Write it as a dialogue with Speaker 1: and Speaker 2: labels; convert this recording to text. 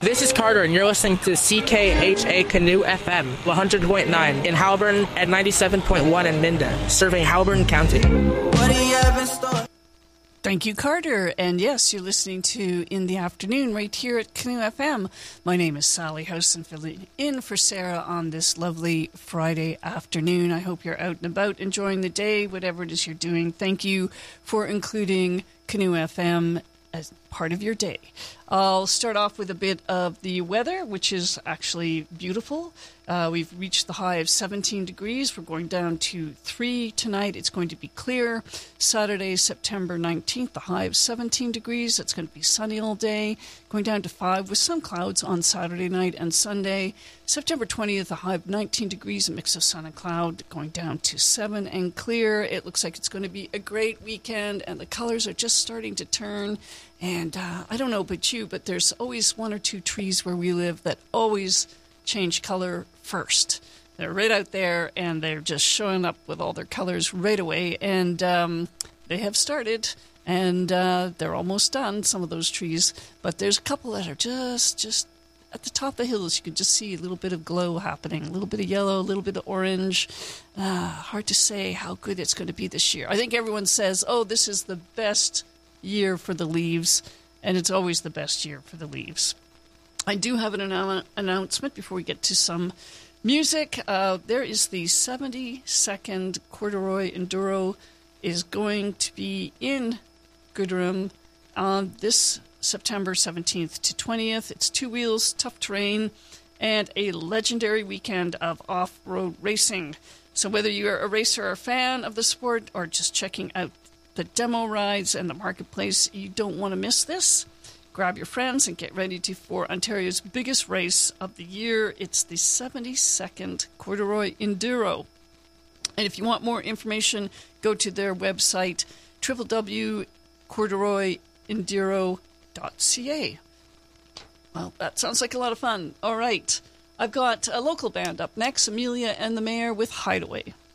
Speaker 1: This is Carter, and you're listening to CKHA Canoe FM, 100.9 in Halburn and 97.1 in Minda, serving Halburn County. What do you have in store?
Speaker 2: Thank you, Carter. And yes, you're listening to In the Afternoon right here at Canoe FM. My name is Sally Howson, filling in for Sarah on this lovely Friday afternoon. I hope you're out and about enjoying the day, whatever it is you're doing. Thank you for including Canoe FM as part of your day. I'll start off with a bit of the weather, which is actually beautiful. We've reached the high of 17 degrees. We're going down to 3 tonight. It's going to be clear. Saturday, September 19th, the high of 17 degrees. It's going to be sunny all day. Going down to 5 with some clouds on Saturday night and Sunday. September 20th, a high of 19 degrees, a mix of sun and cloud. Going down to 7 and clear. It looks like it's going to be a great weekend, and the colors are just starting to turn. And I don't know about you, but there's always one or two trees where we live that always change color first. They're right out there, and they're just showing up with all their colors right away. And they have started, and they're almost done, some of those trees. But there's a couple that are just at the top of the hills. You can just see a little bit of glow happening, a little bit of yellow, a little bit of orange. Hard to say how good it's going to be this year. I think everyone says, oh, this is the best year for the leaves, and it's always the best year for the leaves. I do have an announcement before we get to some music. There is the 72nd Corduroy Enduro is going to be in Gooderham on this September 17th to 20th. It's 2 wheels, tough terrain, and a legendary weekend of off-road racing. So whether you're a racer or a fan of the sport or just checking out the demo rides and the marketplace, you don't want to miss this. Grab your friends and get ready for Ontario's biggest race of the year. It's the 72nd Corduroy Enduro. And if you want more information, go to their website, www.corduroyenduro.ca. Well, that sounds like a lot of fun. All right. I've got a local band up next, Amelia and the Mayor with Hideaway.